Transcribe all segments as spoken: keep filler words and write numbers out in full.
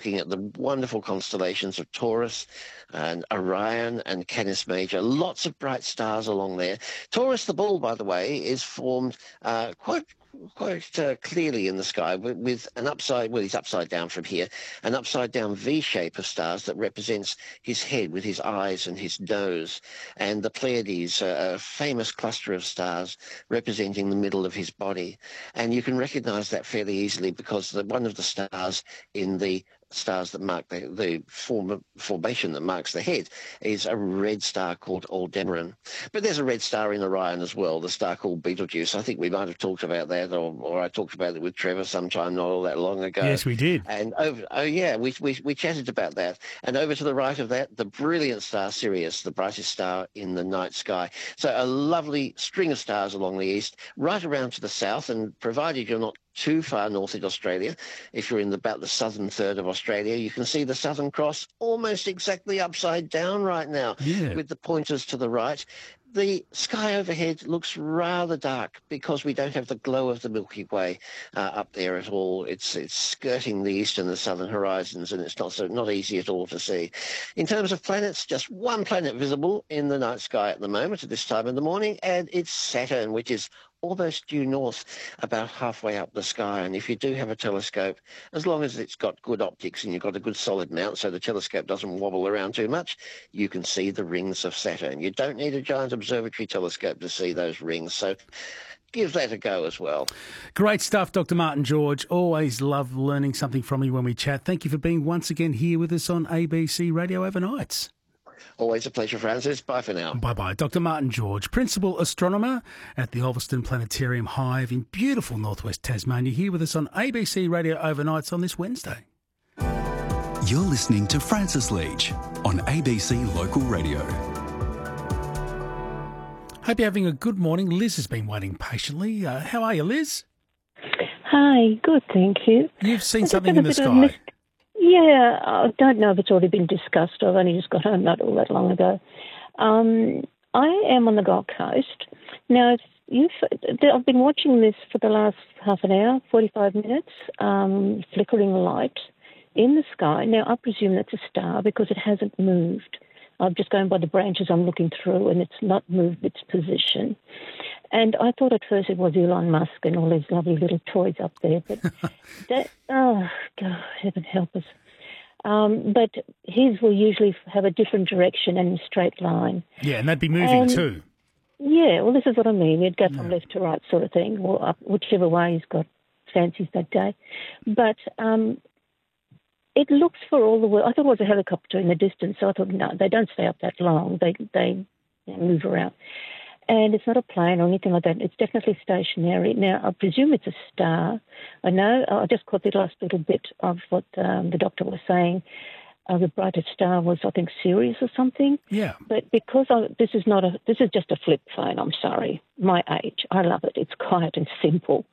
looking at the wonderful constellations of Taurus and Orion and Canis Major. Lots of bright stars along there. Taurus the Bull, by the way, is formed uh, quite quite uh, clearly in the sky with, with an upside, well, he's upside down from here, an upside down V shape of stars that represents his head with his eyes and his nose. And the Pleiades, uh, a famous cluster of stars representing the middle of his body. And you can recognize that fairly easily because the, one of the stars in the stars that mark the, the form, formation that marks the head is a red star called Aldebaran. But there's a red star in Orion as well, the star called Betelgeuse. I think we might have talked about that, or, or I talked about it with Trevor sometime not all that long ago. Yes, we did. And over, oh yeah, we, we we chatted about that. And over to the right of that, the brilliant star Sirius, the brightest star in the night sky. So a lovely string of stars along the east, right around to the south, and provided you're not too far north in Australia, if you're in the, about the southern third of Australia, you can see the Southern Cross almost exactly upside down right now, yeah. with the pointers to the right. The sky overhead looks rather dark because we don't have the glow of the Milky Way uh, up there at all. It's it's skirting the eastern and southern horizons, and it's not so not easy at all to see. In terms of planets, just one planet visible in the night sky at the moment at this time of the morning, and it's Saturn, which is almost due north, about halfway up the sky. And if you do have a telescope, as long as it's got good optics and you've got a good solid mount so the telescope doesn't wobble around too much, you can see the rings of Saturn. You don't need a giant observatory telescope to see those rings. So give that a go as well. Great stuff, Doctor Martin George. Always love learning something from you when we chat. Thank you for being once again here with us on A B C Radio Overnights. Always a pleasure, Francis. Bye for now. Bye-bye. Doctor Martin George, Principal Astronomer at the Ulverston Planetarium Hive in beautiful northwest Tasmania, here with us on A B C Radio Overnights on this Wednesday. You're listening to Francis Leach on A B C Local Radio. Hope you're having a good morning. Liz has been waiting patiently. Uh, how are you, Liz? Hi, good, thank you. You've seen I've something got a in the bit of sky. mis- Yeah, I don't know if it's already been discussed. I've only just got home not all that long ago. Um, I am on the Gold Coast. Now, if you've, I've been watching this for the last half an hour, forty-five minutes, um, flickering light in the sky. Now, I presume that's a star because it hasn't moved. I'm just going by the branches I'm looking through, and it's not moved its position. And I thought at first it was Elon Musk and all these lovely little toys up there. But that, oh, God, heaven help us. Um, but his will usually have a different direction and a straight line. Yeah, and they'd be moving and, too. Yeah, well, this is what I mean. You'd go from Yeah. left to right sort of thing, or up, whichever way he's got fancies that day. But um, it looks for all the world. I thought it was a helicopter in the distance, so I thought, no, they don't stay up that long. They, they you know, move around. And it's not a plane or anything like that. It's definitely stationary. Now, I presume it's a star. I know, I just caught the last little bit of what um, the doctor was saying. Uh, the brightest star was, I think, Sirius or something. Yeah. But because I, this is not a, this is just a flip phone, I'm sorry. My age, I love it. It's quiet and simple.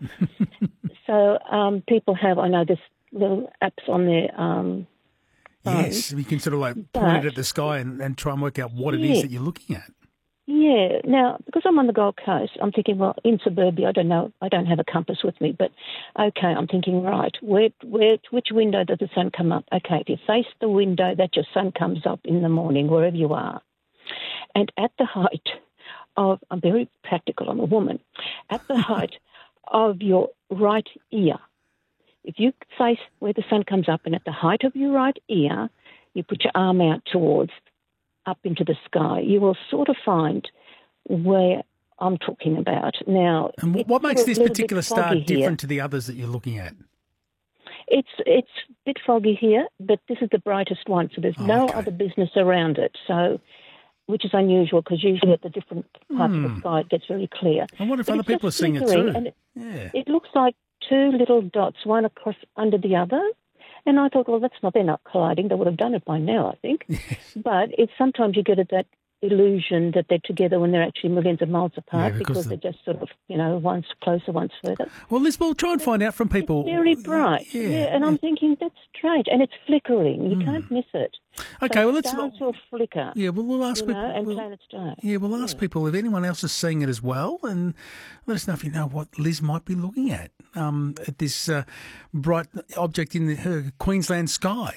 So um, people have, I know, this little apps on their um, phones. Yes, you can sort of like point But- it at the sky and, and try and work out what it Yeah. is that you're looking at. Yeah. Now, because I'm on the Gold Coast, I'm thinking, well, in suburbia, I don't know, I don't have a compass with me, but okay, I'm thinking, right, where, where, which window does the sun come up? Okay, if you face the window that your sun comes up in the morning, wherever you are, and at the height of, I'm very practical, I'm a woman, at the height of your right ear, if you face where the sun comes up and at the height of your right ear, you put your arm out towards up into the sky, you will sort of find where I'm talking about. Now, And it's what makes a this little bit particular star foggy here. different to the others that you're looking at? It's it's a bit foggy here, but this is the brightest one, so there's Oh, no okay. other business around it. So, which is unusual because usually at the different parts of Hmm. the sky it gets very clear. I wonder if But other it's people are just seeing it flickering, too. and it, Yeah. it looks like two little dots, one across under the other. And I thought, well, that's not, they're not colliding. They would have done it by now, I think. But it's sometimes you get at that illusion that they're together when they're actually millions of miles apart Yeah, because because the- they're just sort of, you know, one's closer, one's further. Well, Liz, we'll try and find out from people. Very bright. Yeah. Yeah, and I'm thinking, that's strange. And it's flickering. You can't miss it. Okay, So well, let's. stars will flicker. Yeah, well, we'll ask You people. know, and we'll- planets don't. Yeah, we'll ask people if anyone else is seeing it as well, and let us know if you know what Liz might be looking at um, at this uh, bright object in the, her Queensland sky.